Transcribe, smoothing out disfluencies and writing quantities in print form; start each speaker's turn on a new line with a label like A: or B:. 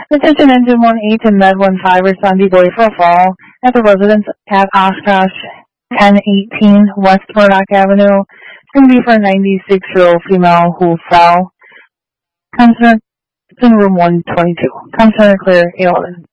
A: Attention engine 18 and med 15 are Sandy Boy for a fall at the residence at Oshkosh 1018 West Murdoch Avenue. It's going to be for a 96-year-old female who fell. Concern, it's in room 122. Concern clear, 11.